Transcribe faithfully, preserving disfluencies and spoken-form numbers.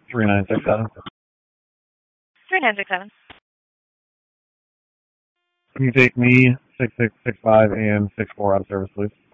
three nine six seven. three nine six seven. Can you take me, six six six five, and six four out of service, please?